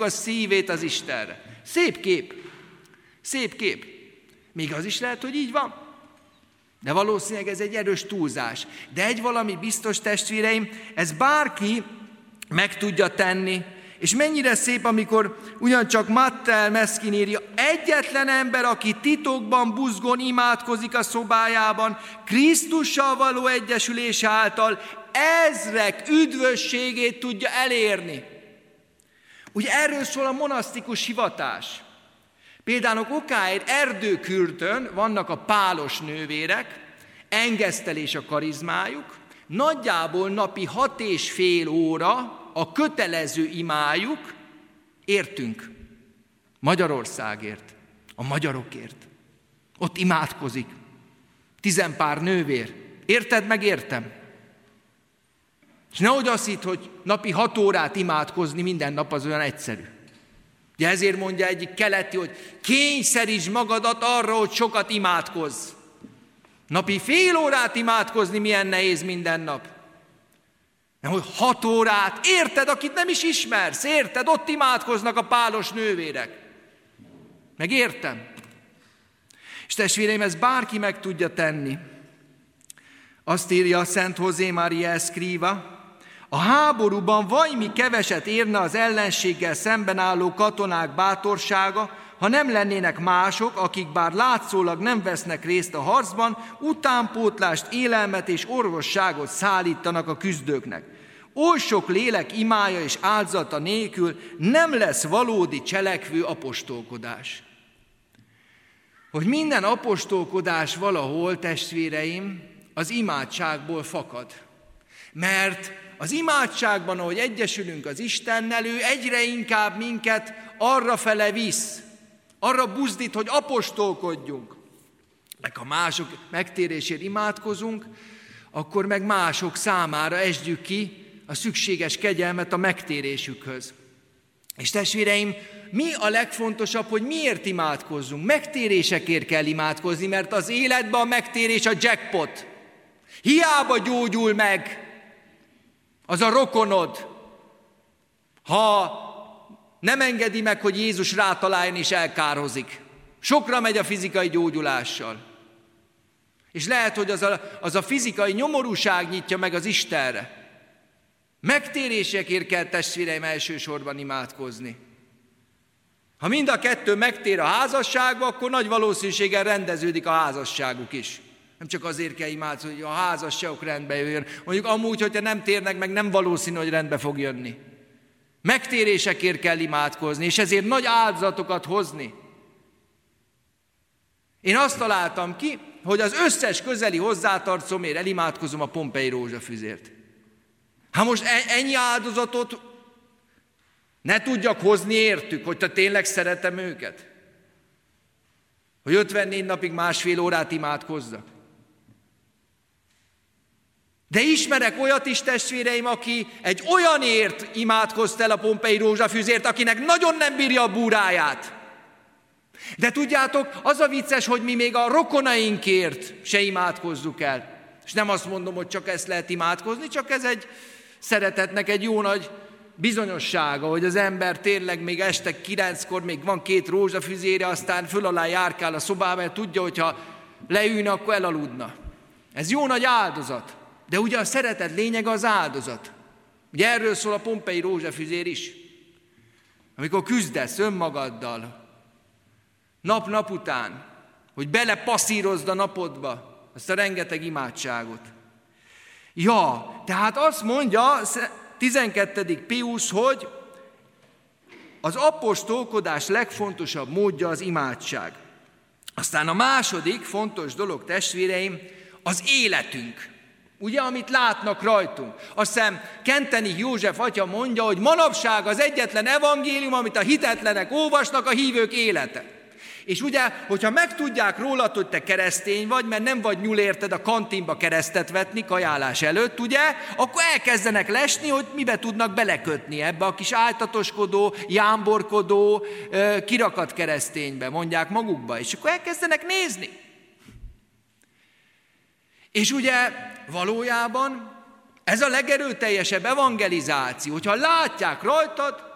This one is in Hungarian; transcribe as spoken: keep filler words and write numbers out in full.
a szívét az Istenre. Szép kép. Szép kép. Még az is lehet, hogy így van. De valószínűleg ez egy erős túlzás. De egy valami biztos, testvéreim, ez bárki meg tudja tenni. És mennyire szép, amikor ugyancsak Mattel Meszkin írja, egyetlen ember, aki titokban buzgón imádkozik a szobájában, Krisztussal való egyesülés által ezrek üdvösségét tudja elérni. Ugye erről szól a monasztikus hivatás. Például okáért Erdőkürtön vannak a pálos nővérek, engesztelés a karizmájuk, nagyjából napi hat és fél óra a kötelező imájuk, értünk, Magyarországért, a magyarokért. Ott imádkozik, tizenpár nővér. Érted, meg értem? És nehogy azt hidd, hogy napi hat órát imádkozni minden nap az olyan egyszerű. Ugye ezért mondja egyik keleti, hogy kényszerítsd magadat arra, hogy sokat imádkozz. Napi fél órát imádkozni milyen nehéz minden nap. Nem, hogy hat órát, érted, akit nem is ismersz, érted, ott imádkoznak a pálos nővérek. Meg értem. És testvéreim, ezt bárki meg tudja tenni. Azt írja Szent José María Escriva, a háborúban vajmi keveset érne az ellenséggel szemben álló katonák bátorsága, ha nem lennének mások, akik bár látszólag nem vesznek részt a harcban, utánpótlást, élelmet és orvosságot szállítanak a küzdőknek. Oly sok lélek imája és áldozata nélkül nem lesz valódi cselekvő apostolkodás. Hogy minden apostolkodás valahol, testvéreim, az imádságból fakad. Mert az imádságban, ahogy egyesülünk az Istennel, ő egyre inkább minket arrafele visz, arra buzdít, hogy apostolkodjunk. Meg ha mások megtérésért imádkozunk, akkor meg mások számára esdjük ki a szükséges kegyelmet a megtérésükhöz. És testvéreim, mi a legfontosabb, hogy miért imádkozzunk? Megtérésekért kell imádkozni, mert az életben a megtérés a jackpot. Hiába gyógyul meg az a rokonod, ha nem engedi meg, hogy Jézus rátaláljon és elkározik. Sokra megy a fizikai gyógyulással. És lehet, hogy az a, az a fizikai nyomorúság nyitja meg az Istenre. Megtérésekért kell, testvéreim, elsősorban imádkozni. Ha mind a kettő megtér a házasságba, akkor nagy valószínűséggel rendeződik a házasságuk is. Nem csak azért kell imádkozni, hogy a házasságok rendbe jöjjön. Mondjuk amúgy, hogyha nem térnek meg, nem valószínű, hogy rendbe fog jönni. Megtérésekért kell imádkozni, és ezért nagy áldozatokat hozni. Én azt találtam ki, hogy az összes közeli hozzátartozomért elimádkozom a Pompei rózsafüzért. Ha most ennyi áldozatot ne tudjak hozni értük, hogy te tényleg szeretem őket? Hogy ötvennégy napig másfél órát imádkozzak? De ismerek olyat is, testvéreim, aki egy olyanért imádkozt el a Pompei rózsafüzért, akinek nagyon nem bírja a búráját. De tudjátok, az a vicces, hogy mi még a rokonainkért se imádkozzuk el. És nem azt mondom, hogy csak ezt lehet imádkozni, csak ez egy szeretetnek egy jó nagy bizonyossága, hogy az ember tényleg még este kilenckor még van két rózsafüzére, aztán föl alá járkál a szobába, mert tudja, hogyha leülne, akkor elaludna. Ez jó nagy áldozat. De ugye a szeretet lényege az áldozat. Ugye erről szól a Pompei rózsafüzér is. Amikor küzdesz önmagaddal, nap-nap után, hogy belepasszírozd a napodba azt a rengeteg imádságot. Ja, tehát azt mondja tizenkettedik Piusz, hogy az apostolkodás legfontosabb módja az imádság. Aztán a második fontos dolog, testvéreim, az életünk. Ugye, amit látnak rajtunk. Azt hiszem, Kentenich József atya mondja, hogy manapság az egyetlen evangélium, amit a hitetlenek olvasnak, a hívők élete. És ugye, hogyha megtudják rólad, hogy te keresztény vagy, mert nem vagy nyúl érted a kantinba keresztet vetni kajálás előtt, ugye, akkor elkezdenek lesni, hogy mibe tudnak belekötni ebbe a kis áltatoskodó, jámborkodó, kirakat kereszténybe, mondják magukba, és akkor elkezdenek nézni. És ugye valójában ez a legerőteljesebb evangelizáció, hogyha látják rajtad,